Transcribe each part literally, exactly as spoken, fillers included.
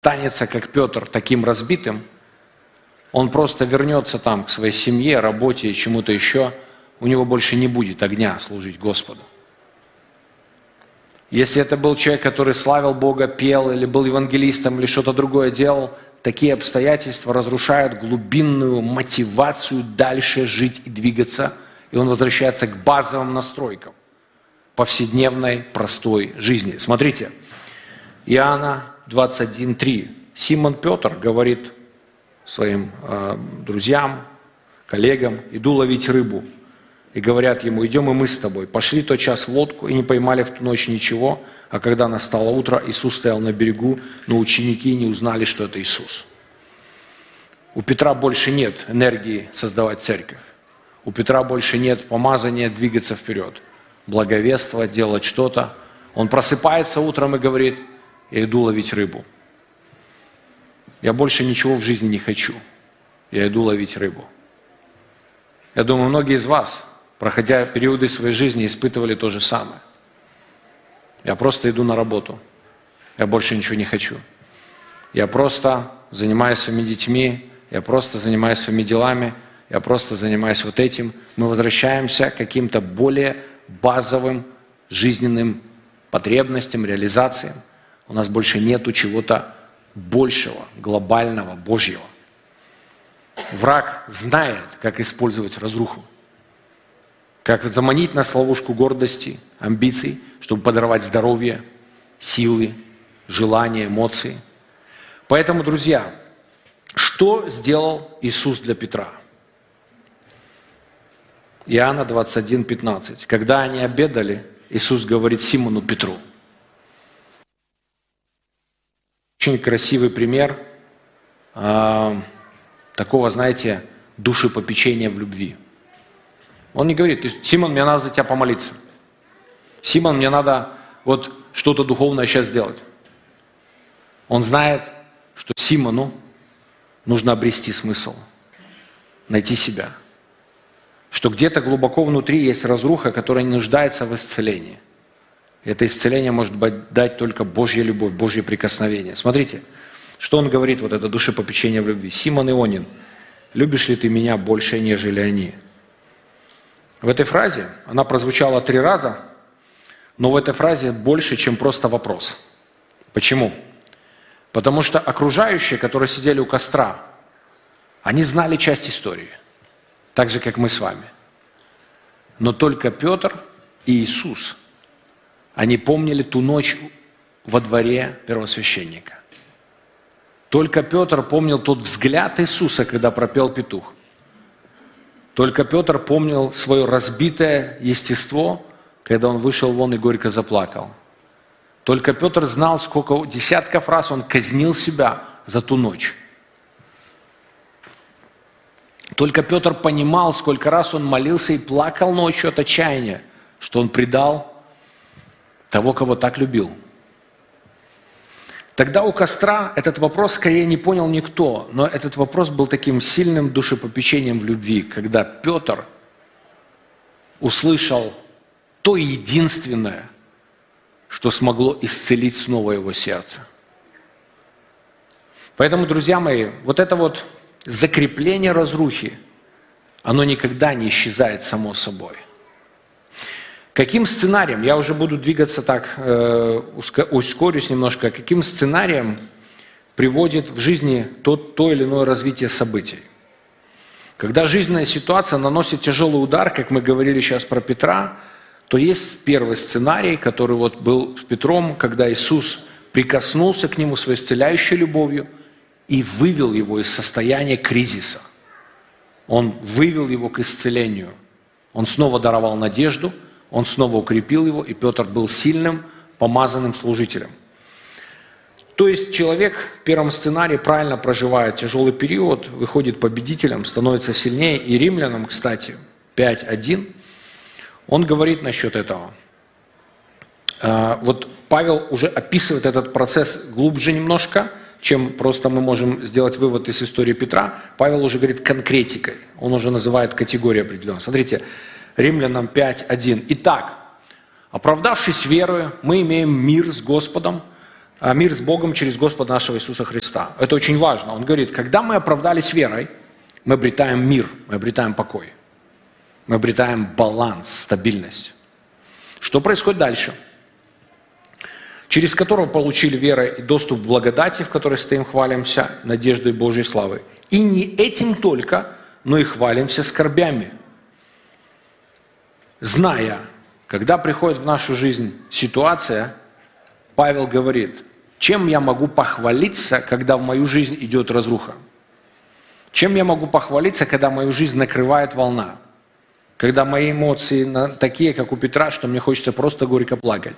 останется, как Петр, таким разбитым, он просто вернется там к своей семье, работе и чему-то еще, у него больше не будет огня служить Господу. Если это был человек, который славил Бога, пел, или был евангелистом, или что-то другое делал, такие обстоятельства разрушают глубинную мотивацию дальше жить и двигаться, и он возвращается к базовым настройкам повседневной, простой жизни. Смотрите, Иоанна двадцать один три. Симон Петр говорит своим э, друзьям, коллегам: иду ловить рыбу. И говорят ему: идем и мы с тобой. Пошли тот час в лодку и не поймали в ту ночь ничего. А когда настало утро, Иисус стоял на берегу, но ученики не узнали, что это Иисус. У Петра больше нет энергии создавать церковь. У Петра больше нет помазания двигаться вперед, благовествовать, делать что-то. Он просыпается утром и говорит: я иду ловить рыбу. Я больше ничего в жизни не хочу. Я иду ловить рыбу. Я думаю, многие из вас, проходя периоды своей жизни, испытывали то же самое. Я просто иду на работу. Я больше ничего не хочу. Я просто занимаюсь своими детьми. Я просто занимаюсь своими делами. Я просто занимаюсь вот этим. Мы возвращаемся к каким-то более базовым жизненным потребностям, реализациям. У нас больше нету чего-то большего, глобального, Божьего. Враг знает, как использовать разруху. Как заманить нас в ловушку гордости, амбиций, чтобы подорвать здоровье, силы, желания, эмоции. Поэтому, друзья, что сделал Иисус для Петра? Иоанна двадцать один пятнадцать. Когда они обедали, Иисус говорит Симону Петру. Очень красивый пример э, такого, знаете, душепопечения в любви. Он не говорит: Симон, мне надо за тебя помолиться. Симон, мне надо вот что-то духовное сейчас сделать. Он знает, что Симону нужно обрести смысл, найти себя. Что где-то глубоко внутри есть разруха, которая не нуждается в исцелении. Это исцеление может дать только Божья любовь, Божье прикосновение. Смотрите, что он говорит, вот это душепопечение в любви. Симон Ионин, любишь ли ты меня больше, нежели они? В этой фразе, она прозвучала три раза, но в этой фразе больше, чем просто вопрос. Почему? Потому что окружающие, которые сидели у костра, они знали часть истории, так же, как мы с вами. Но только Петр и Иисус, они помнили ту ночь во дворе первосвященника. Только Петр помнил тот взгляд Иисуса, когда пропел петух. Только Петр помнил свое разбитое естество, когда он вышел вон и горько заплакал. Только Петр знал, сколько десятков раз он казнил себя за ту ночь. Только Петр понимал, сколько раз он молился и плакал ночью от отчаяния, что он предал того, кого так любил. Тогда у костра этот вопрос скорее не понял никто, но этот вопрос был таким сильным душепопечением в любви, когда Петр услышал то единственное, что смогло исцелить снова его сердце. Поэтому, друзья мои, вот это вот закрепление разрухи, оно никогда не исчезает само собой. Каким сценарием, я уже буду двигаться так, э, ускорюсь немножко, каким сценарием приводит в жизни то, то или иное развитие событий? Когда жизненная ситуация наносит тяжелый удар, как мы говорили сейчас про Петра, то есть первый сценарий, который вот был с Петром, когда Иисус прикоснулся к нему своей исцеляющей любовью и вывел его из состояния кризиса. Он вывел его к исцелению. Он снова даровал надежду, он снова укрепил его, и Петр был сильным, помазанным служителем. То есть человек в первом сценарии правильно проживает тяжелый период, выходит победителем, становится сильнее. И Римлянам, кстати, пять один, он говорит насчет этого. Вот Павел уже описывает этот процесс глубже немножко, чем просто мы можем сделать вывод из истории Петра. Павел уже говорит конкретикой, он уже называет категории определенные. Смотрите, Римлянам пять один. Итак, оправдавшись верою, мы имеем мир с Господом а мир с Богом через Господа нашего Иисуса Христа. Это очень важно. Он говорит, когда мы оправдались верой, мы обретаем мир, мы обретаем покой. Мы обретаем баланс, стабильность. Что происходит дальше? Через которого получили вера и доступ к благодати, в которой стоим, хвалимся, надеждой Божьей славы. И не этим только, но и хвалимся скорбями. Зная, когда приходит в нашу жизнь ситуация, Павел говорит, чем я могу похвалиться, когда в мою жизнь идет разруха? Чем я могу похвалиться, когда мою жизнь накрывает волна? Когда мои эмоции такие, как у Петра, что мне хочется просто горько плакать.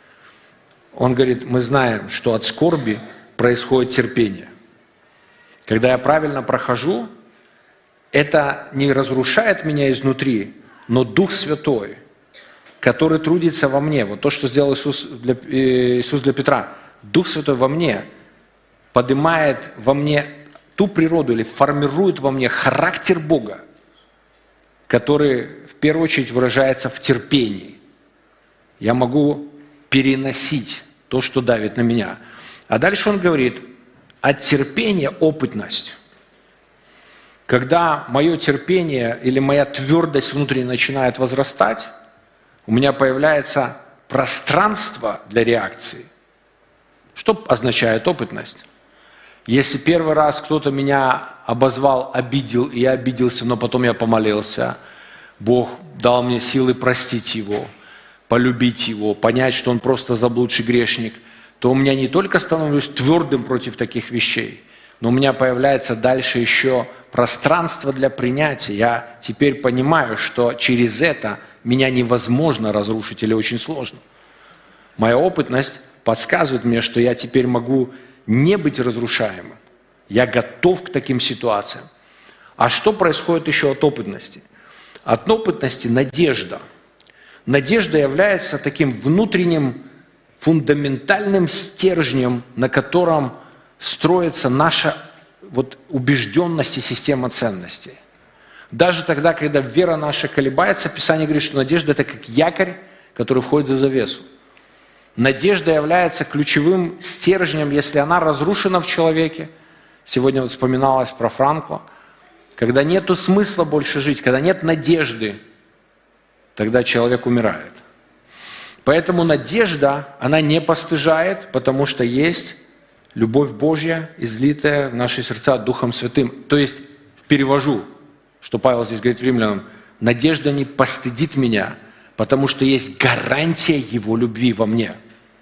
Он говорит, мы знаем, что от скорби происходит терпение. Когда я правильно прохожу, это не разрушает меня изнутри, но Дух Святой, который трудится во мне, вот то, что сделал Иисус для, Иисус для Петра, Дух Святой во мне поднимает во мне ту природу или формирует во мне характер Бога, который в первую очередь выражается в терпении. Я могу переносить то, что давит на меня. А дальше он говорит, от терпения опытность. Когда мое терпение или моя твердость внутренне начинает возрастать, у меня появляется пространство для реакции. Что означает опытность? Если первый раз кто-то меня обозвал, обидел, и я обиделся, но потом я помолился, Бог дал мне силы простить его, полюбить его, понять, что он просто заблудший грешник, то у меня не только становлюсь твердым против таких вещей, но у меня появляется дальше еще пространство для принятия. Я теперь понимаю, что через это меня невозможно разрушить или очень сложно. Моя опытность подсказывает мне, что я теперь могу не быть разрушаемым. Я готов к таким ситуациям. А что происходит еще от опытности? От опытности надежда. Надежда является таким внутренним фундаментальным стержнем, на котором строится наша вот, убежденность и система ценностей. Даже тогда, когда вера наша колебается, Писание говорит, что надежда – это как якорь, который входит за завесу. Надежда является ключевым стержнем, если она разрушена в человеке. Сегодня вот вспоминалось про Франкла. Когда нету смысла больше жить, когда нет надежды, тогда человек умирает. Поэтому надежда, она не постыжает, потому что есть любовь Божья, излитая в наши сердца Духом Святым. То есть, перевожу, что Павел здесь говорит римлянам, надежда не постыдит меня, потому что есть гарантия Его любви во мне.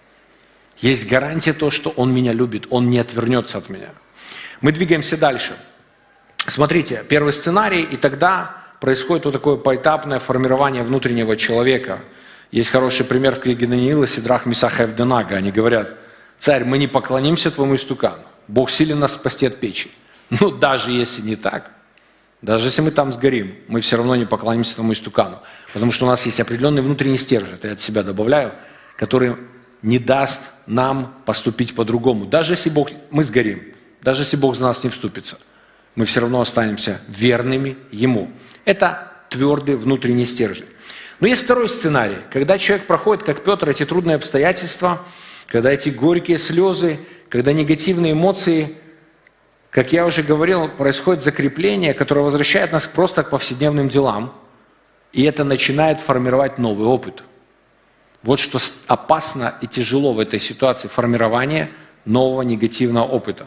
Есть гарантия того, что Он меня любит, Он не отвернется от меня. Мы двигаемся дальше. Смотрите, первый сценарий, и тогда происходит вот такое поэтапное формирование внутреннего человека. Есть хороший пример в книге Даниила, Сидрах, Мисаха и Авденага. Они говорят, царь, мы не поклонимся твоему истукану. Бог силен нас спасти от печи. Но даже если не так, даже если мы там сгорим, мы все равно не поклонимся твоему истукану. Потому что у нас есть определенный внутренний стержень, это я от себя добавляю, который не даст нам поступить по-другому. Даже если Бог, мы сгорим, даже если Бог за нас не вступится, мы все равно останемся верными Ему. Это твердый внутренний стержень. Но есть второй сценарий, когда человек проходит, как Петр, эти трудные обстоятельства, когда эти горькие слезы, когда негативные эмоции, как я уже говорил, происходит закрепление, которое возвращает нас просто к повседневным делам, и это начинает формировать новый опыт. Вот что опасно и тяжело в этой ситуации, формирование нового негативного опыта.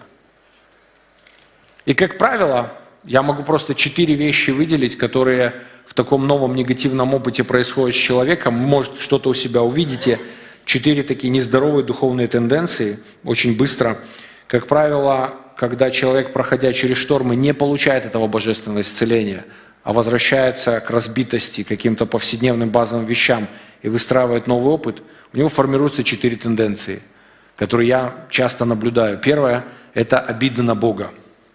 И, как правило, я могу просто четыре вещи выделить, которые в таком новом негативном опыте происходят с человеком. Может, что-то у себя увидите. Четыре такие нездоровые духовные тенденции, очень быстро. Как правило, когда человек, проходя через штормы, не получает этого божественного исцеления, а возвращается к разбитости, к каким-то повседневным базовым вещам и выстраивает новый опыт, у него формируются четыре тенденции, которые я часто наблюдаю. Первое – это обида на Бога.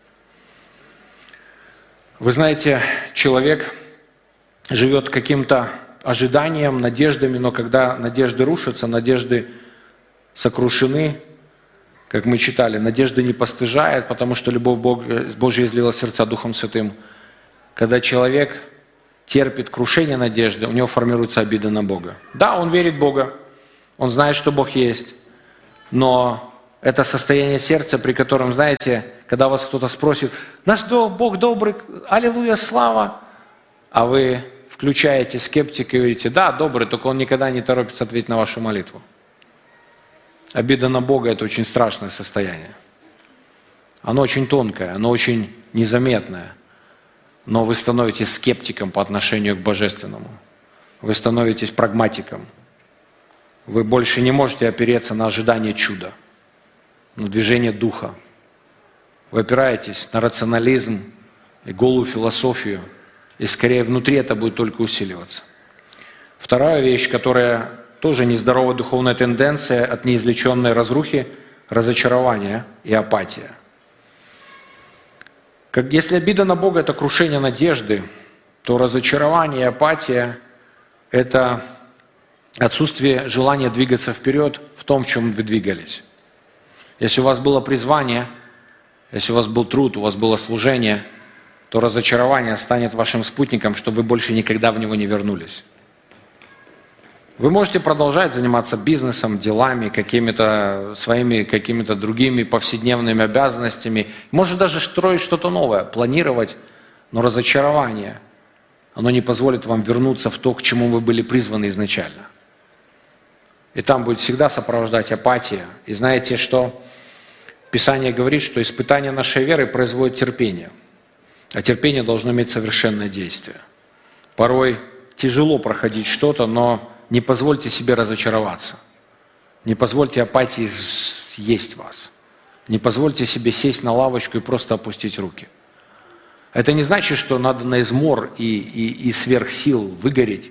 Вы знаете, человек живет каким-то ожиданием, надеждами, но когда надежды рушатся, надежды сокрушены, как мы читали, надежда не постыжает, потому что любовь Божья излила сердца Духом Святым. Когда человек терпит крушение надежды, у него формируется обида на Бога. Да, он верит в Бога, он знает, что Бог есть, но это состояние сердца, при котором, знаете, когда вас кто-то спросит, наш Бог добрый, аллилуйя, слава, а вы включаете скептика и говорите, да, добрый, только он никогда не торопится ответить на вашу молитву. Обида на Бога – это очень страшное состояние. Оно очень тонкое, оно очень незаметное, но вы становитесь скептиком по отношению к Божественному. Вы становитесь прагматиком. Вы больше не можете опереться на ожидание чуда, на движение духа. Вы опираетесь на рационализм и голую философию, и скорее внутри это будет только усиливаться. Вторая вещь, которая тоже нездоровая духовная тенденция от неизлеченной разрухи, разочарование и апатия. Как, если обида на Бога – это крушение надежды, то разочарование и апатия – это отсутствие желания двигаться вперед в том, в чем вы двигались. Если у вас было призвание, если у вас был труд, у вас было служение, то разочарование станет вашим спутником, чтобы вы больше никогда в него не вернулись. Вы можете продолжать заниматься бизнесом, делами, какими-то своими, какими-то другими повседневными обязанностями. Может даже строить что-то новое, планировать, но разочарование, оно не позволит вам вернуться в то, к чему вы были призваны изначально. И там будет всегда сопровождать апатия. И знаете что? Писание говорит, что испытание нашей веры производит терпение. А терпение должно иметь совершенное действие. Порой тяжело проходить что-то, но не позвольте себе разочароваться. Не позвольте апатии съесть вас. Не позвольте себе сесть на лавочку и просто опустить руки. Это не значит, что надо на измор и, и, и сверх сил выгореть.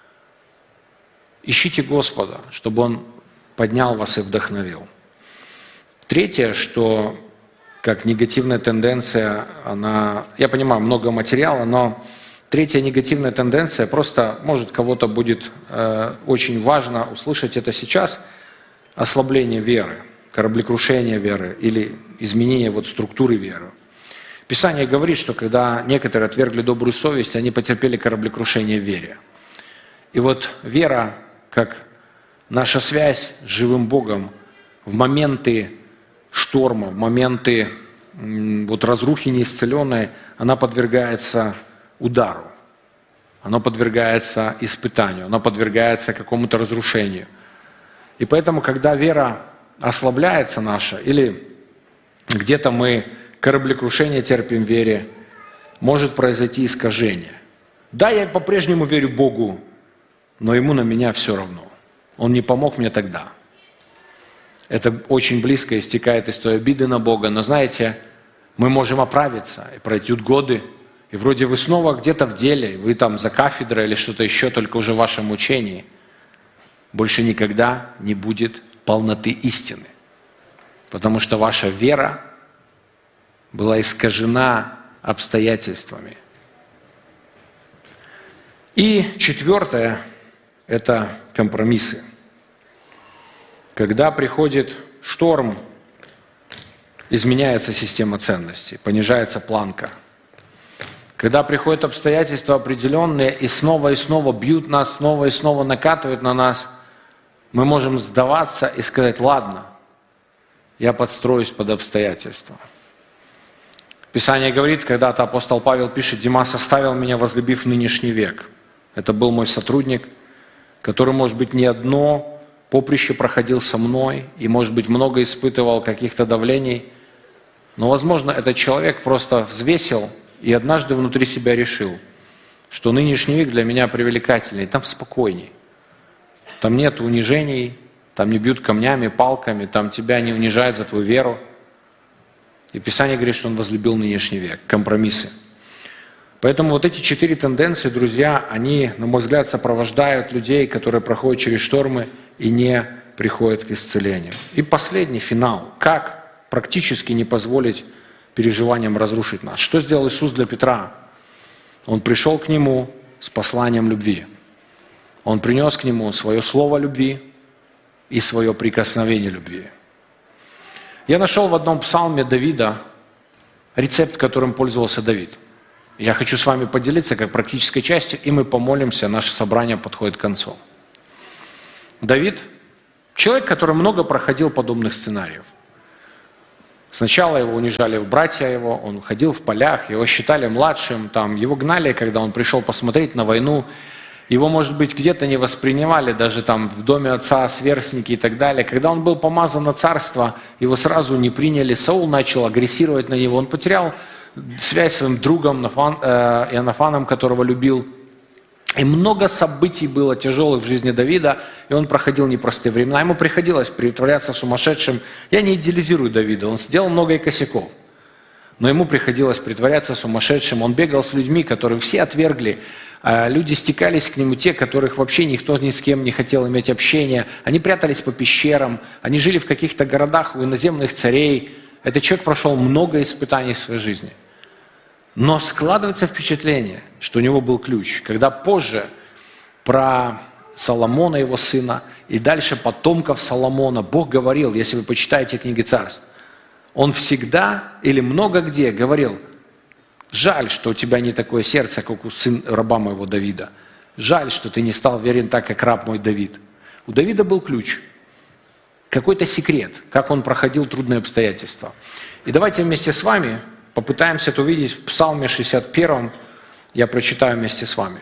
Ищите Господа, чтобы Он поднял вас и вдохновил. Третье, что как негативная тенденция, она, я понимаю, много материала, но третья негативная тенденция, просто, может, кого-то будет э, очень важно услышать это сейчас, ослабление веры, кораблекрушение веры или изменение вот структуры веры. Писание говорит, что когда некоторые отвергли добрую совесть, они потерпели кораблекрушение в вере. И вот вера, как наша связь с живым Богом в моменты шторма, в моменты вот разрухи неисцеленной, она подвергается удару, она подвергается испытанию, она подвергается какому-то разрушению. И поэтому, когда вера ослабляется наша, или где-то мы кораблекрушение терпим в вере, может произойти искажение. Да, я по-прежнему верю Богу, но Ему на меня все равно. Он не помог мне тогда. Это очень близко истекает из той обиды на Бога. Но знаете, мы можем оправиться, и пройдут годы, и вроде вы снова где-то в деле, вы там за кафедрой или что-то еще, только уже в вашем учении. Больше никогда не будет полноты истины. Потому что ваша вера была искажена обстоятельствами. И четвертое – это компромиссы. Когда приходит шторм, изменяется система ценностей, понижается планка. Когда приходят обстоятельства определенные и снова и снова бьют нас, снова и снова накатывают на нас, мы можем сдаваться и сказать: ладно, я подстроюсь под обстоятельства. Писание говорит, когда-то апостол Павел пишет: Димас оставил меня, возлюбив нынешний век. Это был мой сотрудник, который, может быть, не одно поприще проходил со мной и, может быть, много испытывал каких-то давлений. Но, возможно, этот человек просто взвесил и однажды внутри себя решил, что нынешний век для меня привлекательней, там спокойней. Там нет унижений, там не бьют камнями, палками, там тебя не унижают за твою веру. И Писание говорит, что он возлюбил нынешний век, компромиссы. Поэтому вот эти четыре тенденции, друзья, они, на мой взгляд, сопровождают людей, которые проходят через штормы и не приходят к исцелению. И последний, финал. Как практически не позволить переживаниям разрушить нас? Что сделал Иисус для Петра? Он пришел к нему с посланием любви. Он принес к нему свое слово любви и свое прикосновение любви. Я нашел в одном псалме Давида рецепт, которым пользовался Давид. Я хочу с вами поделиться как практической частью, и мы помолимся, наше собрание подходит к концу. Давид – человек, который много проходил подобных сценариев. Сначала его унижали братья его, он ходил в полях, его считали младшим, там, его гнали, когда он пришел посмотреть на войну. Его, может быть, где-то не воспринимали, даже там в доме отца сверстники и так далее. Когда он был помазан на царство, его сразу не приняли. Саул начал агрессировать на него. Он потерял связь с своим другом Нафан, э, Иоаннафаном, которого любил. И много событий было тяжелых в жизни Давида, и он проходил непростые времена. Ему приходилось притворяться сумасшедшим. Я не идеализирую Давида, он сделал много и косяков. Но ему приходилось притворяться сумасшедшим. Он бегал с людьми, которые все отвергли. Люди стекались к нему, те, которых вообще никто ни с кем не хотел иметь общения. Они прятались по пещерам, они жили в каких-то городах у иноземных царей. Этот человек прошел много испытаний в своей жизни. Но складывается впечатление, что у него был ключ. Когда позже про Соломона, его сына, и дальше потомков Соломона, Бог говорил, если вы почитаете книги Царств, Он всегда или много где говорил: жаль, что у тебя не такое сердце, как у сына раба моего Давида. Жаль, что ты не стал верен так, как раб мой Давид. У Давида был ключ, какой-то секрет, как он проходил трудные обстоятельства. И давайте вместе с вами попытаемся это увидеть в Псалме шестьдесят первом. Я прочитаю вместе с вами.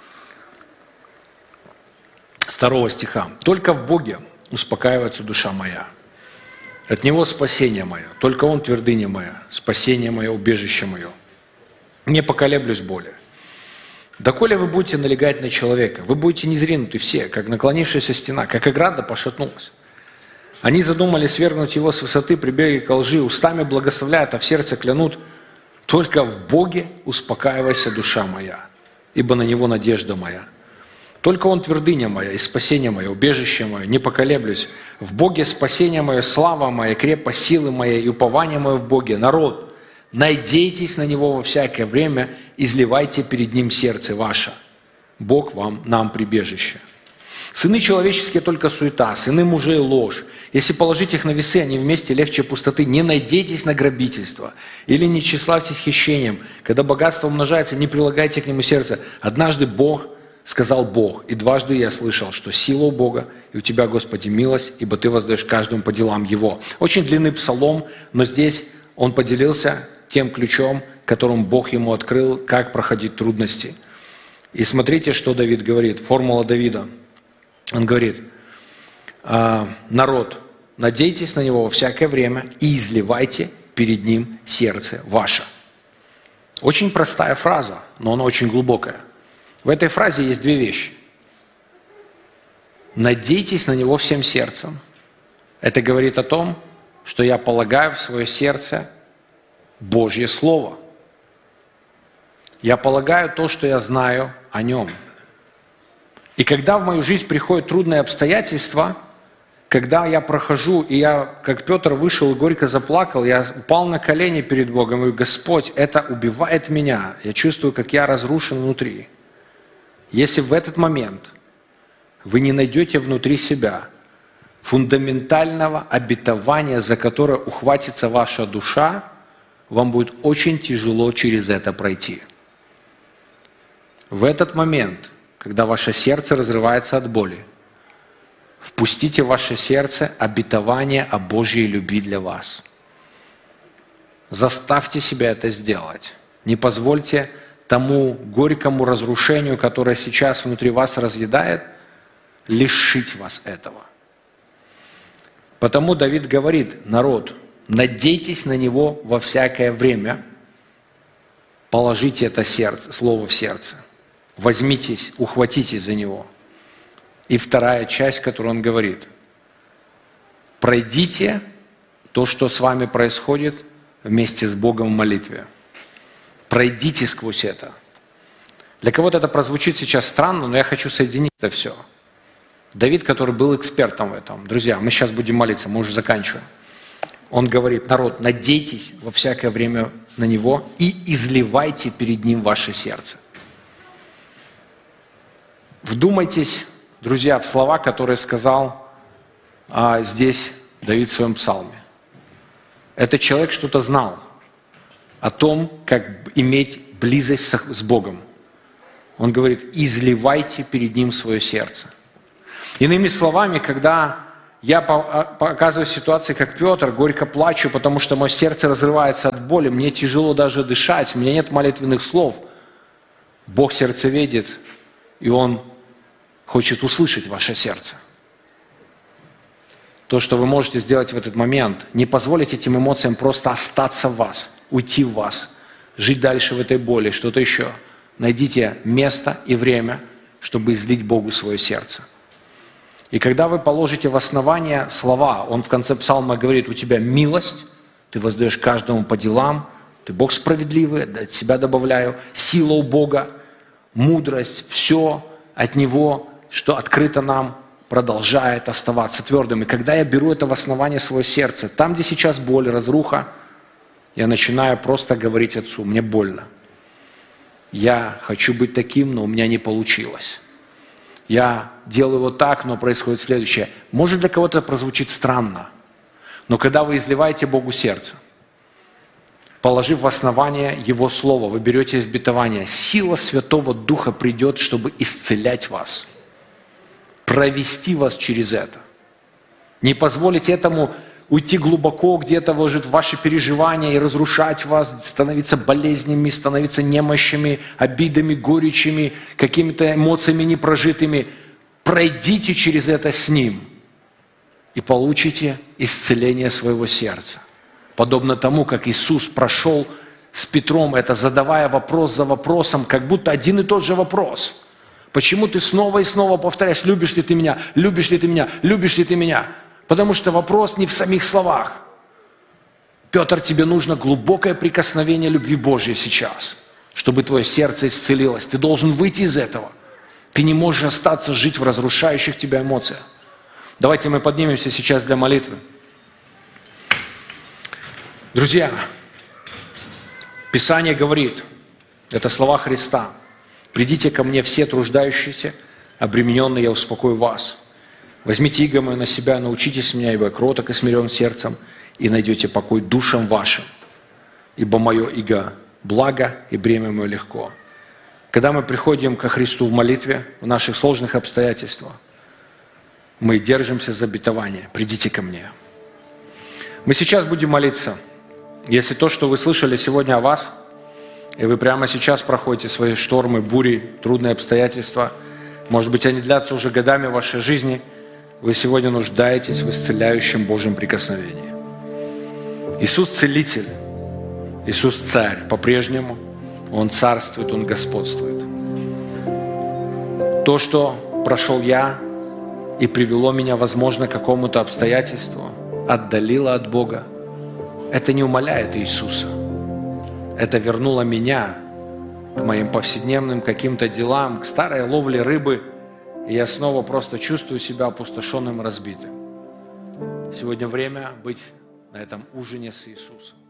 С второго стиха. «Только в Боге успокаивается душа моя. От Него спасение мое. Только Он твердыня моя, спасение мое, убежище мое. Не поколеблюсь более. Доколе вы будете налегать на человека, вы будете незринуты все, как наклонившаяся стена, как ограда пошатнулась. Они задумали свергнуть его с высоты, прибегли к лжи, устами благословляют, а в сердце клянут: только в Боге успокаивайся, душа моя, ибо на Него надежда моя. Только Он твердыня моя и спасение мое, убежище мое, не поколеблюсь. В Боге спасение мое, слава моя, крепость силы моей и упование мое в Боге. Народ, надейтесь на Него во всякое время, изливайте перед Ним сердце ваше. Бог вам, нам прибежище. Сыны человеческие только суета, сыны мужей ложь. Если положить их на весы, они вместе легче пустоты. Не надейтесь на грабительство или не тщеславьтесь хищением. Когда богатство умножается, не прилагайте к нему сердце. Однажды Бог сказал Бог, и дважды я слышал, что сила у Бога, и у Тебя, Господи, милость, ибо Ты воздаешь каждому по делам Его». Очень длинный псалом, но здесь он поделился тем ключом, которым Бог ему открыл, как проходить трудности. И смотрите, что Давид говорит, формула Давида. Он говорит: народ, надейтесь на Него во всякое время и изливайте перед Ним сердце ваше. Очень простая фраза, но она очень глубокая. В этой фразе есть две вещи. Надейтесь на Него всем сердцем. Это говорит о том, что я полагаю в свое сердце Божье Слово. Я полагаю то, что я знаю о Нем. И когда в мою жизнь приходят трудные обстоятельства, когда я прохожу, и я, как Петр, вышел и горько заплакал, я упал на колени перед Богом и говорю: Господь, это убивает меня. Я чувствую, как я разрушен внутри. Если в этот момент вы не найдете внутри себя фундаментального обетования, за которое ухватится ваша душа, вам будет очень тяжело через это пройти. В этот момент, когда ваше сердце разрывается от боли, впустите в ваше сердце обетование о Божьей любви для вас. Заставьте себя это сделать. Не позвольте тому горькому разрушению, которое сейчас внутри вас разъедает, лишить вас этого. Потому Давид говорит: народ, надейтесь на Него во всякое время, положите это сердце, слово в сердце, возьмитесь, ухватитесь за него. И вторая часть, которую он говорит: пройдите то, что с вами происходит, вместе с Богом в молитве. Пройдите сквозь это. Для кого-то это прозвучит сейчас странно, но я хочу соединить это все. Давид, который был экспертом в этом. Друзья, мы сейчас будем молиться, мы уже заканчиваем. Он говорит: народ, надейтесь во всякое время на Него и изливайте перед Ним ваше сердце. Вдумайтесь, друзья, в слова, которые сказал а, здесь Давид в своем псалме. Этот человек что-то знал о том, как иметь близость с Богом. Он говорит: изливайте перед Ним свое сердце. Иными словами, когда Я показываю ситуации, как Петр, горько плачу, потому что мое сердце разрывается от боли, мне тяжело даже дышать, у меня нет молитвенных слов. Бог сердцеведец, и Он хочет услышать ваше сердце. То, что вы можете сделать в этот момент, не позволить этим эмоциям просто остаться в вас, уйти в вас, жить дальше в этой боли, что-то еще. Найдите место и время, чтобы излить Богу свое сердце. И когда вы положите в основание слова, Он в конце псалма говорит, у тебя милость, ты воздаешь каждому по делам, ты Бог справедливый, от себя добавляю, сила у Бога, мудрость, все от Него, что открыто нам, продолжает оставаться твердым. И когда я беру это в основание своего сердца, там, где сейчас боль, разруха, я начинаю просто говорить Отцу, мне больно. Я хочу быть таким, но у меня не получилось. Я делаю вот так, но происходит следующее. Может, для кого-то это прозвучит странно, но когда вы изливаете Богу сердце, положив в основание Его Слово, вы берете избитование, сила Святого Духа придет, чтобы исцелять вас, провести вас через это. Не позволить этому уйти глубоко где-то, вложить в ваши переживания и разрушать вас, становиться болезнями, становиться немощами, обидами, горечами, какими-то эмоциями непрожитыми. Пройдите через это с Ним и получите исцеление своего сердца. Подобно тому, как Иисус прошел с Петром, это задавая вопрос за вопросом, как будто один и тот же вопрос. Почему ты снова и снова повторяешь, любишь ли ты меня, любишь ли ты меня, любишь ли ты меня? Потому что вопрос не в самих словах. Петр, тебе нужно глубокое прикосновение любви Божьей сейчас, чтобы твое сердце исцелилось. Ты должен выйти из этого. Ты не можешь остаться жить в разрушающих тебя эмоциях. Давайте мы поднимемся сейчас для молитвы. Друзья, Писание говорит, это слова Христа, «Придите ко мне все труждающиеся, обремененные, я успокою вас. Возьмите иго мое на себя, научитесь меня, ибо я кроток и смирен сердцем, и найдете покой душам вашим, ибо мое иго благо, и бремя мое легко». Когда мы приходим ко Христу в молитве, в наших сложных обстоятельствах, мы держимся за обетование. «Придите ко мне». Мы сейчас будем молиться. Если то, что вы слышали сегодня о вас, и вы прямо сейчас проходите свои штормы, бури, трудные обстоятельства, может быть, они длятся уже годами в вашей жизни, вы сегодня нуждаетесь в исцеляющем Божьем прикосновении. Иисус Целитель, Иисус Царь по-прежнему, Он царствует, Он господствует. То, что прошел я и привело меня, возможно, к какому-то обстоятельству, отдалило от Бога, это не умаляет Иисуса. Это вернуло меня к моим повседневным каким-то делам, к старой ловле рыбы, и я снова просто чувствую себя опустошенным и разбитым. Сегодня время быть на этом ужине с Иисусом.